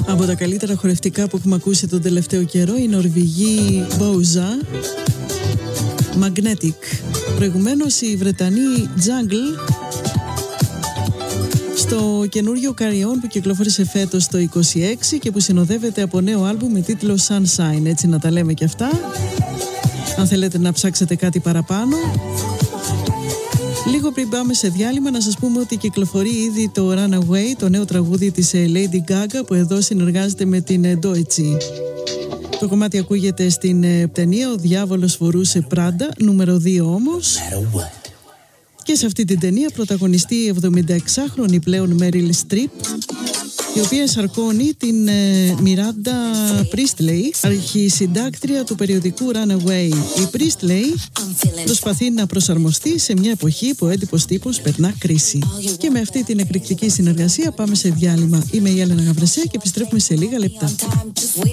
Από τα καλύτερα χορευτικά που έχουμε ακούσει τον τελευταίο καιρό, η Νορβηγή Bauza, Magnetic. Προηγουμένως η Βρετανή Jungle στο καινούριο Carry On που κυκλοφόρησε φέτος το 26 και που συνοδεύεται από νέο άλμπουμ με τίτλο Sunshine, έτσι να τα λέμε και αυτά, αν θέλετε να ψάξετε κάτι παραπάνω. Λίγο πριν πάμε σε διάλειμμα, να σας πούμε ότι κυκλοφορεί ήδη το Runaway, το νέο τραγούδι της Lady Gaga, που εδώ συνεργάζεται με την Doechii. Το κομμάτι ακούγεται στην ταινία «Ο διάβολος φορούσε Πράντα», νούμερο 2 όμως. Και σε αυτή την ταινία πρωταγωνιστεί η 76χρονη πλέον Meryl Streep, η οποία σαρκώνει την Miranda Priestley, αρχισυντάκτρια του περιοδικού Runaway. Η Priestley προσπαθεί να προσαρμοστεί σε μια εποχή που ο έντυπος τύπος περνά κρίση. Και με αυτή την εκρηκτική συνεργασία πάμε σε διάλειμμα. Είμαι η Έλενα Γαβρεσέ και επιστρέφουμε σε λίγα λεπτά.